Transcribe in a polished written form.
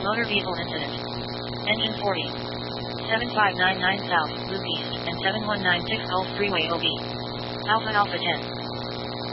Motor vehicle incident. Engine 40. 7599 South, Loop East, and 7196 Gulf Freeway OB. Alpha Alpha 10.